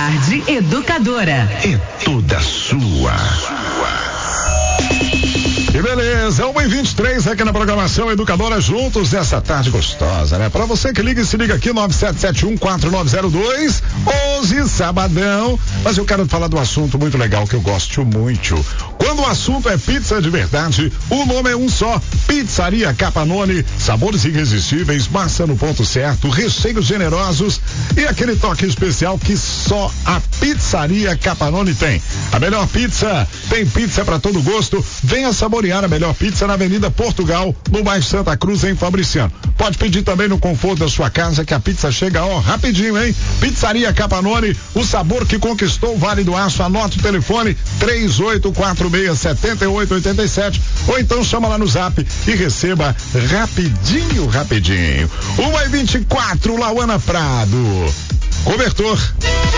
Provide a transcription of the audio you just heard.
Tarde Educadora. É toda sua. E beleza, 1h23 aqui na programação Educadora, juntos nessa tarde gostosa, né? Pra você que liga e se liga aqui, 97714902, 11, sabadão. Mas eu quero falar de um assunto muito legal que eu gosto muito. Quando o assunto é pizza de verdade, o nome é um só: Pizzaria Capanone. Sabores irresistíveis, massa no ponto certo, recheios generosos e aquele toque especial que só a Pizzaria Capanone tem. A melhor pizza, tem pizza pra todo gosto. Venha saborear a melhor pizza na Avenida Portugal, no bairro Santa Cruz, em Fabriciano. Pode pedir também no conforto da sua casa, que a pizza chega, rapidinho, hein? Pizzaria Capanone, o sabor que conquistou o Vale do Aço. Anota o telefone 3846-7887, ou então chama lá no Zap e receba rapidinho. 1h24, Lauana Prado. Cobertor